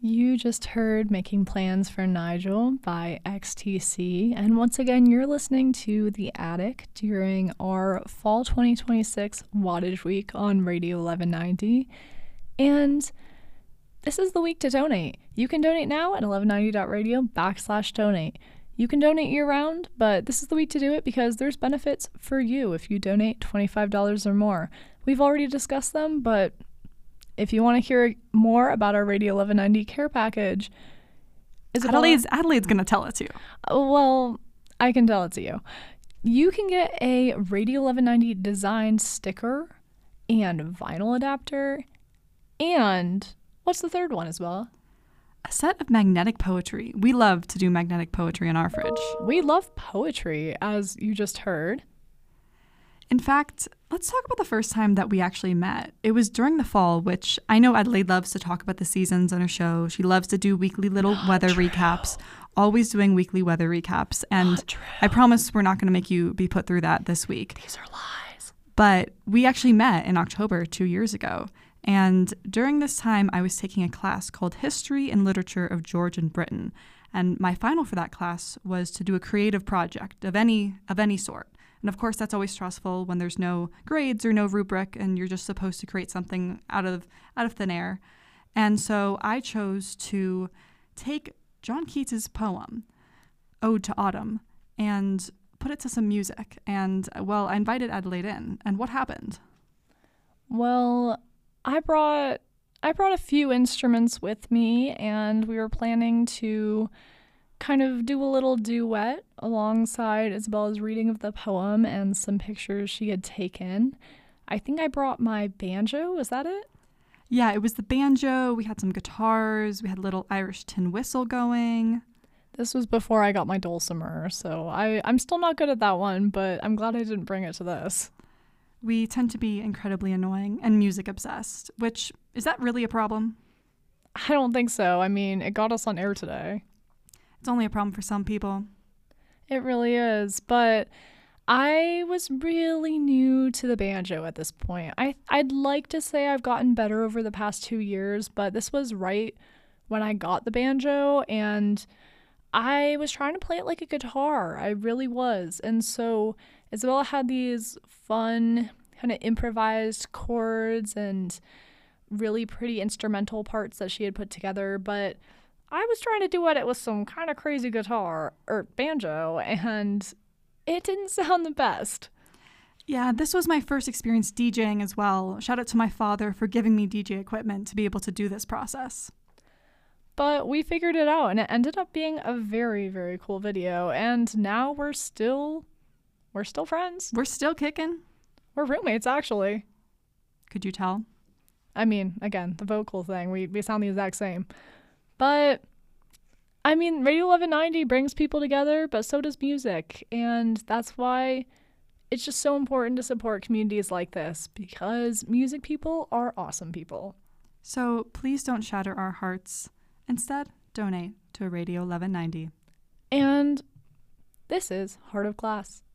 You just heard Making Plans for Nigel by XTC, and once again, you're listening to The Attic during our Fall 2026 Wattage Week on Radio 1190, and this is the week to donate. You can donate now at 1190.radio/donate. You can donate year-round, but this is the week to do it because there's benefits for you if you donate $25 or more. We've already discussed them, but if you want to hear more about our Radio 1190 care package, Adelaide's going to tell it to you. Well, I can tell it to you. You can get a Radio 1190 designed sticker and vinyl adapter, and what's the third one, Isabella? A set of magnetic poetry. We love to do magnetic poetry in our fridge. We love poetry, as you just heard. In fact, let's talk about the first time that we actually met. It was during the fall, which I know Adelaide loves to talk about the seasons on her show. She loves to do weekly little weather recaps, always doing weekly weather recaps. And I promise we're not going to make you be put through that this week. These are lies. But we actually met in October 2 years ago. And during this time, I was taking a class called History and Literature of Georgian Britain. And my final for that class was to do a creative project of any sort. And of course, that's always stressful when there's no grades or no rubric and you're just supposed to create something out of thin air. And so I chose to take John Keats's poem, Ode to Autumn, and put it to some music. And, well, I invited Adelaide in. And what happened? Well, I brought a few instruments with me, and we were planning to kind of do a little duet alongside Isabella's reading of the poem and some pictures she had taken. I think I brought my banjo. Was that it? Yeah, it was the banjo. We had some guitars. We had a little Irish tin whistle going. This was before I got my dulcimer, so I'm still not good at that one, but I'm glad I didn't bring it to this. We tend to be incredibly annoying and music obsessed, which, is that really a problem? I don't think so. I mean, it got us on air today. It's only a problem for some people. It really is, but I was really new to the banjo at this point. I'd like to say I've gotten better over the past 2 years, but this was right when I got the banjo, and I was trying to play it like a guitar. I really was. And so Isabella had these fun kind of improvised chords and really pretty instrumental parts that she had put together, but I was trying to duet it with some kind of crazy guitar or banjo, and it didn't sound the best. Yeah, this was my first experience DJing as well. Shout out to my father for giving me DJ equipment to be able to do this process. But we figured it out, and it ended up being a very, very cool video, and now we're still friends. We're still kicking. We're roommates, actually. Could you tell? I mean, again, the vocal thing, we sound the exact same. But, I mean, Radio 1190 brings people together, but so does music. And that's why it's just so important to support communities like this, because music people are awesome people. So please don't shatter our hearts. Instead, donate to Radio 1190. And this is Heart of Glass.